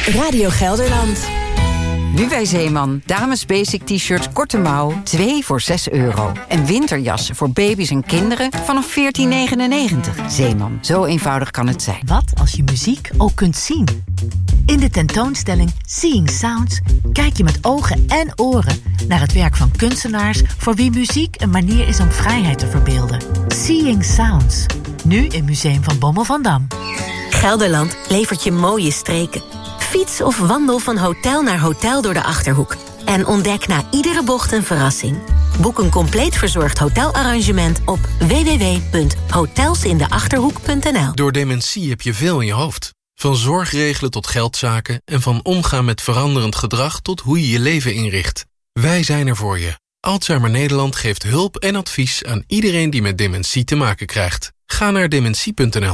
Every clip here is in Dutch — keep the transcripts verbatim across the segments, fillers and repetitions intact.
Radio Gelderland. Nu bij Zeeman. Dames basic t-shirts korte mouw, twee voor zes euro. En winterjassen voor baby's en kinderen vanaf veertien negenennegentig. Zeeman, zo eenvoudig kan het zijn. Wat als je muziek ook kunt zien? In de tentoonstelling Seeing Sounds kijk je met ogen en oren naar het werk van kunstenaars voor wie muziek een manier is om vrijheid te verbeelden. Seeing Sounds. Nu in Museum van Bommel van Dam. Gelderland levert je mooie streken. Fiets of wandel van hotel naar hotel door de Achterhoek. En ontdek na iedere bocht een verrassing. Boek een compleet verzorgd hotelarrangement op w w w punt hotels in de achterhoek punt n l. Door dementie heb je veel in je hoofd. Van zorgregelen tot geldzaken en van omgaan met veranderend gedrag tot hoe je je leven inricht. Wij zijn er voor je. Alzheimer Nederland geeft hulp en advies aan iedereen die met dementie te maken krijgt. Ga naar dementie punt n l.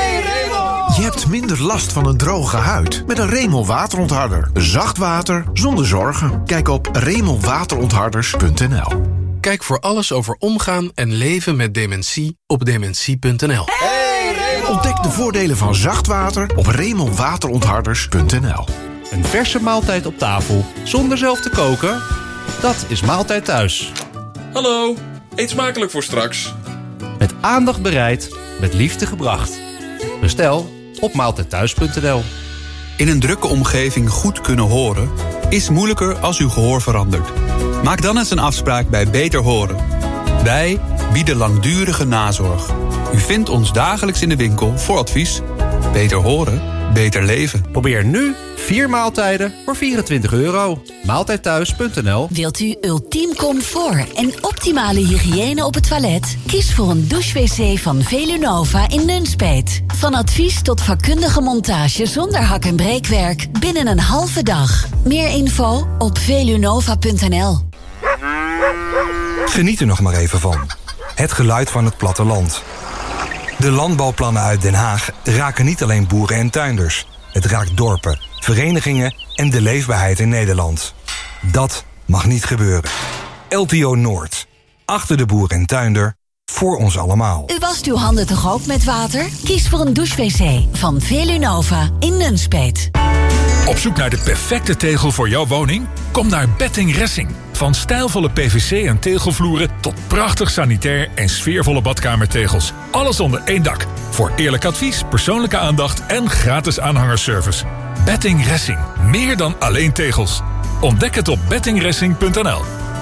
Je hebt minder last van een droge huid met een Remel waterontharder. Zacht water zonder zorgen. Kijk op remel waterontharders punt n l. Kijk voor alles over omgaan en leven met dementie op dementie punt n l. Ontdek de voordelen van zacht water op remel waterontharders punt n l. Een verse maaltijd op tafel zonder zelf te koken? Dat is Maaltijd Thuis. Hallo, eet smakelijk voor straks. Met aandacht bereid, met liefde gebracht. Bestel op maaltijd thuis punt n l. In een drukke omgeving goed kunnen horen is moeilijker als uw gehoor verandert. Maak dan eens een afspraak bij Beter Horen. Wij bieden langdurige nazorg. U vindt ons dagelijks in de winkel voor advies. Beter horen, beter leven. Probeer nu vier maaltijden voor vierentwintig euro. maaltijd thuis punt n l. Wilt u ultiem comfort en optimale hygiëne op het toilet? Kies voor een douche-wc van Velunova in Nunspeet. Van advies tot vakkundige montage zonder hak- en breekwerk. Binnen een halve dag. Meer info op velunova punt n l. Geniet er nog maar even van. Het geluid van het platteland. De landbouwplannen uit Den Haag raken niet alleen boeren en tuinders. Het raakt dorpen, verenigingen en de leefbaarheid in Nederland. Dat mag niet gebeuren. L T O Noord. Achter de boer en tuinder. Voor ons allemaal. U wast uw handen toch ook met water? Kies voor een douche-wc van Velunova in Nunspeet. Op zoek naar de perfecte tegel voor jouw woning? Kom naar Betting Ressing. Van stijlvolle P V C en tegelvloeren tot prachtig sanitair en sfeervolle badkamertegels. Alles onder één dak. Voor eerlijk advies, persoonlijke aandacht en gratis aanhangerservice. Betting Ressing. Meer dan alleen tegels. Ontdek het op betting ressing punt n l.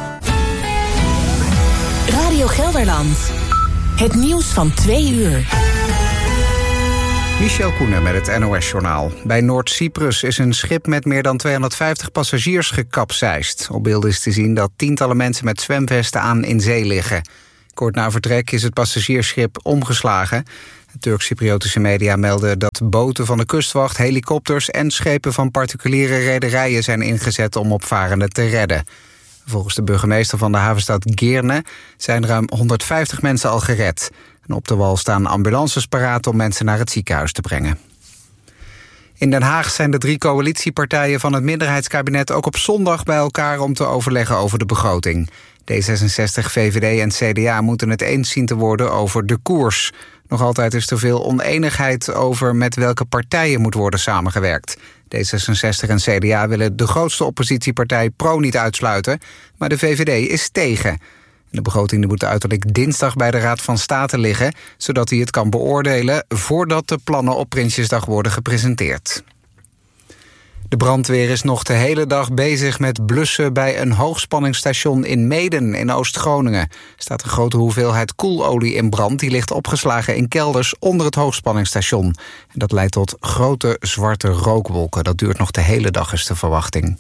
Radio Gelderland. Het nieuws van twee uur. Michel Koenen met het N O S-journaal. Bij Noord-Cyprus is een schip met meer dan tweehonderdvijftig passagiers gekapseist. Op beelden is te zien dat tientallen mensen met zwemvesten aan in zee liggen. Kort na vertrek is het passagiersschip omgeslagen. De Turks-Cypriotische media melden dat boten van de kustwacht, helikopters en schepen van particuliere rederijen zijn ingezet om opvarenden te redden. Volgens de burgemeester van de havenstad Girne zijn ruim honderdvijftig mensen al gered. En op de wal staan ambulances paraat om mensen naar het ziekenhuis te brengen. In Den Haag zijn de drie coalitiepartijen van het minderheidskabinet ook op zondag bij elkaar om te overleggen over de begroting. D zesenzestig, V V D en C D A moeten het eens zien te worden over de koers. Nog altijd is er veel oneenigheid over met welke partijen moet worden samengewerkt. D zesenzestig en C D A willen de grootste oppositiepartij Pro niet uitsluiten, maar de V V D is tegen. De begroting moet uiterlijk dinsdag bij de Raad van State liggen, zodat hij het kan beoordelen voordat de plannen op Prinsjesdag worden gepresenteerd. De brandweer is nog de hele dag bezig met blussen bij een hoogspanningsstation in Meeden in Oost-Groningen. Er staat een grote hoeveelheid koelolie in brand, die ligt opgeslagen in kelders onder het hoogspanningsstation. En dat leidt tot grote zwarte rookwolken. Dat duurt nog de hele dag, is de verwachting.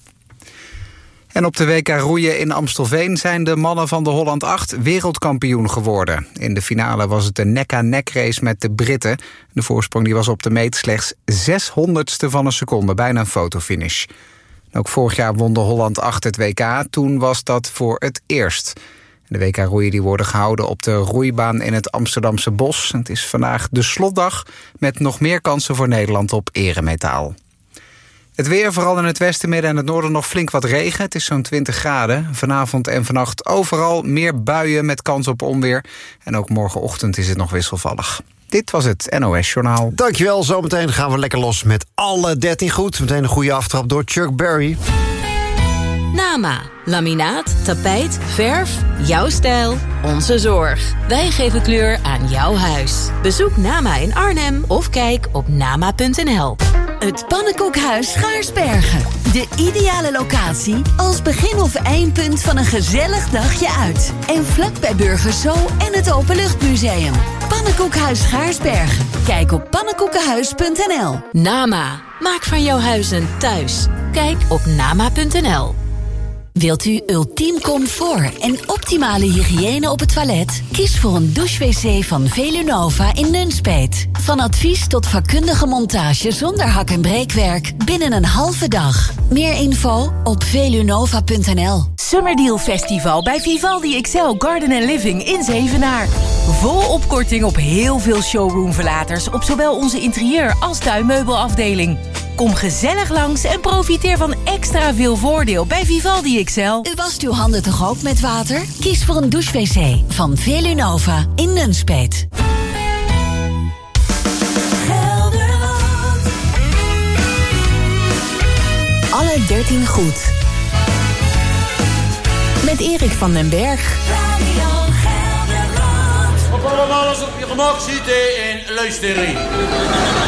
En op de W K roeien in Amstelveen zijn de mannen van de Holland acht wereldkampioen geworden. In de finale was het een nek-aan-nek race met de Britten. De voorsprong die was op de meet slechts zeshonderdste van een seconde, bijna een fotofinish. En ook vorig jaar won de Holland acht het W K, toen was dat voor het eerst. De W K roeien die worden gehouden op de roeibaan in het Amsterdamse Bos. Het is vandaag de slotdag met nog meer kansen voor Nederland op eremetaal. Het weer, vooral in het westen, midden en het noorden nog flink wat regen. Het is zo'n twintig graden. Vanavond en vannacht overal meer buien met kans op onweer. En ook morgenochtend is het nog wisselvallig. Dit was het N O S-journaal. Dankjewel, zometeen gaan we lekker los met alle dertien goed. Meteen een goede aftrap door Chuck Berry. Nama, laminaat, tapijt, verf, jouw stijl, onze zorg. Wij geven kleur aan jouw huis. Bezoek Nama in Arnhem of kijk op nama punt n l. Het Pannenkoekhuis Schaarsbergen. De ideale locatie als begin- of eindpunt van een gezellig dagje uit. En vlak bij Burgers Zoo en het Openluchtmuseum. Pannenkoekhuis Schaarsbergen. Kijk op pannenkoekenhuis punt n l. Nama, maak van jouw huis een thuis. Kijk op nama punt n l. Wilt u ultiem comfort en optimale hygiëne op het toilet? Kies voor een douche-wc van Velunova in Nunspeet. Van advies tot vakkundige montage zonder hak- en breekwerk binnen een halve dag. Meer info op velunova punt n l. Summer Deal Festival bij Vivaldi X L Garden and Living in Zevenaar. Volop korting op heel veel showroomverlaters op zowel onze interieur- als tuinmeubelafdeling. Kom gezellig langs en profiteer van extra veel voordeel bij Vivaldi X L. U wast uw handen toch ook met water? Kies voor een douche-wc van Velunova in Nunspeet. Gelderland. Alle dertien goed. Met Erik van den Berg. Radio Gelderland. Op allemaal eens op je gemak zitten en luisteren.